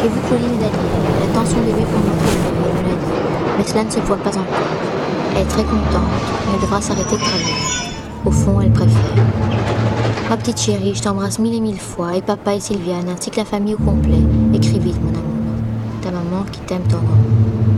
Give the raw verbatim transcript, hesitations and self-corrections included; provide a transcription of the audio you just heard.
J'ai vu Claudine et Daniel. Elle attend son bébé pour montrer le bébé, elle me l'a dit. Mais cela ne se voit pas encore. Elle est très contente, mais elle devra s'arrêter de travailler. Au fond, elle préfère. Ma petite chérie, je t'embrasse mille et mille fois, et papa et Sylviane, ainsi que la famille au complet. Écris vite, mon amour. Ta maman qui t'aime tant.